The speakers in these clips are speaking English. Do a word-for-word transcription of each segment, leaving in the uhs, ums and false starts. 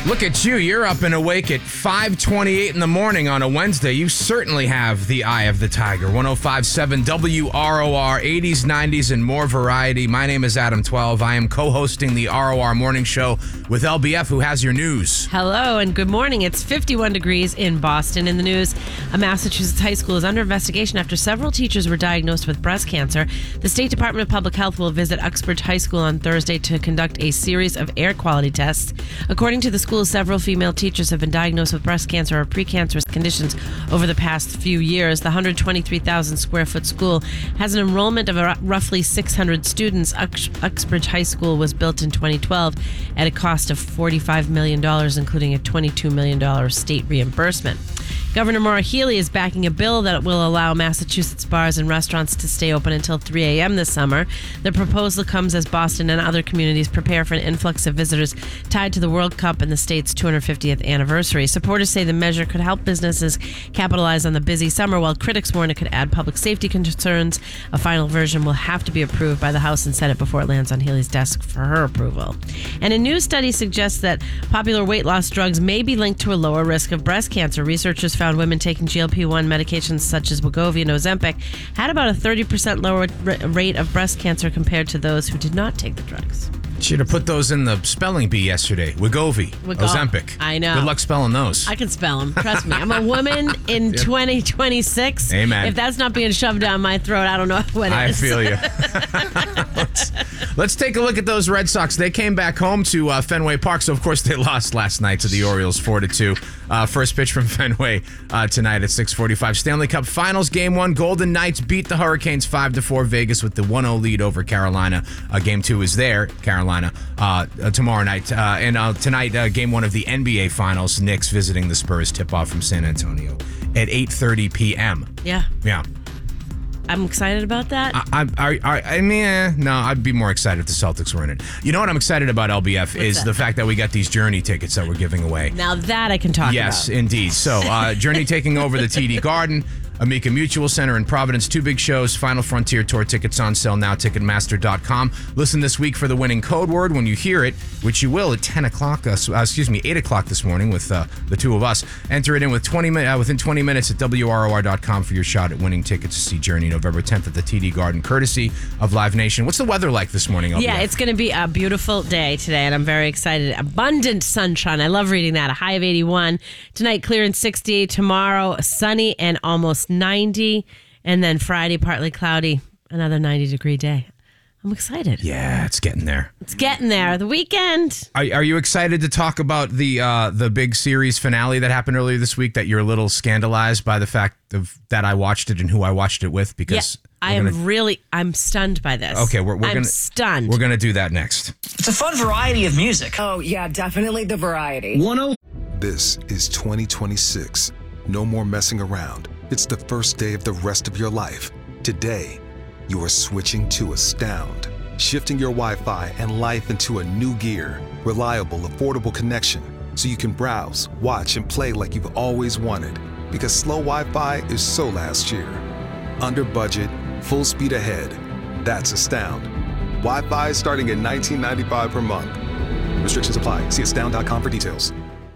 Look at you. You're up and awake at five twenty-eight in the morning on a Wednesday. You certainly have the eye of the tiger. one oh five point seven W R O R, eighties, nineties, and more variety. My name is Adam twelve. I am co-hosting the R O R Morning Show with L B F, who has your news. Hello and good morning. It's fifty-one degrees in Boston. In the news, a Massachusetts high school is under investigation after several teachers were diagnosed with breast cancer. The State Department of Public Health will visit Uxbridge High School on Thursday to conduct a series of air quality tests. According to the school, several female teachers have been diagnosed with breast cancer or precancerous conditions over the past few years. The one hundred twenty-three thousand square foot school has an enrollment of roughly six hundred students. Ux- Uxbridge High School was built in twenty twelve at a cost of forty-five million dollars, including a twenty-two million dollars state reimbursement. Governor Maura Healey is backing a bill that will allow Massachusetts bars and restaurants to stay open until three a.m. this summer. The proposal comes as Boston and other communities prepare for an influx of visitors tied to the World Cup and the state's two hundred fiftieth anniversary. Supporters say the measure could help businesses capitalize on the busy summer, while critics warn it could add public safety concerns. A final version will have to be approved by the House and Senate before it lands on Healey's desk for her approval. And a new study suggests that popular weight loss drugs may be linked to a lower risk of breast cancer. Researchers found women taking G L P one medications such as Wegovy and Ozempic had about a thirty percent lower r- rate of breast cancer compared to those who did not take the drugs. Should have put those in the spelling bee yesterday. Wegovy, Wego- Ozempic. I know. Good luck spelling those. I can spell them. Trust me. I'm a woman in Yep. twenty twenty-six. Amen. If that's not being shoved down my throat, I don't know what I is. feel you. let's, let's take a look at those Red Sox. They came back home to uh, Fenway Park, so of course they lost last night to the Orioles four to two. Uh, first pitch from Fenway uh, tonight at six forty-five. Stanley Cup Finals Game one. Golden Knights beat the Hurricanes five to four. Vegas with the one oh lead over Carolina. Uh, game two is there, Carolina, uh, uh, tomorrow night. Uh, and uh, tonight, uh, Game one of the N B A Finals. Knicks visiting the Spurs. Tip-off from San Antonio at eight thirty p.m. Yeah. Yeah. I'm excited about that. I, I, I, I mean, eh, no, I'd be more excited if the Celtics were in it. You know what I'm excited about, L B F, What's is that? the fact that we got these Journey tickets that we're giving away. Now that I can talk Yes, about. indeed. So, uh, Journey taking over the T D Garden, Amica Mutual Center in Providence. Two big shows, Final Frontier Tour tickets on sale now, ticketmaster dot com. Listen this week for the winning code word when you hear it, which you will at ten o'clock, uh, uh, excuse me, eight o'clock this morning with uh, the two of us. Enter it in with twenty min- uh, within twenty minutes at W R O R dot com for your shot at winning tickets to see Journey November tenth at the T D Garden, courtesy of Live Nation. What's the weather like this morning, L B F? Yeah, it's going to be a beautiful day today, and I'm very excited. Abundant sunshine. I love reading that. A high of eighty-one. Tonight, clear and sixty. Tomorrow, sunny and almost ninety. And then Friday, partly cloudy. Another ninety degree day. I'm excited. Yeah, it's getting there. It's getting there. The weekend. Are, are you excited to talk about the uh, the big series finale that happened earlier this week? That you're a little scandalized by the fact of that I watched it and who I watched it with? Because Yeah, I we're am gonna, really, I'm stunned by this. okay. We're, we're I'm gonna stunned. We're gonna do that next. It's a fun variety of music. Oh, yeah, definitely the variety. This is twenty twenty-six. No more messing around. It's the first day of the rest of your life. Today, you are switching to Astound, shifting your Wi-Fi and life into a new gear. Reliable, affordable connection, so you can browse, watch, and play like you've always wanted. Because slow Wi-Fi is so last year. Under budget, full speed ahead. That's Astound. Wi-Fi starting at nineteen ninety-five per month. Restrictions apply. See astound dot com for details.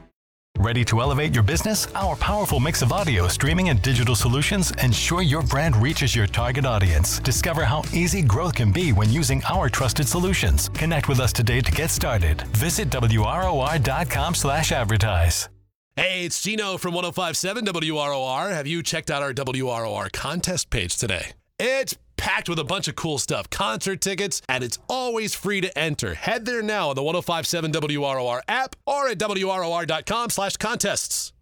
Ready to elevate your business? Our powerful mix of audio, streaming, and digital solutions ensure your brand reaches your target audience. Discover how easy growth can be when using our trusted solutions. Connect with us today to get started. Visit W R O R dot com slash advertise. Hey, it's Gino from one oh five point seven W R O R. Have you checked out our W R O R contest page today? It's packed with a bunch of cool stuff, concert tickets, and it's always free to enter. Head there now on the one oh five point seven W R O R app or at W R O R dot com slash contests.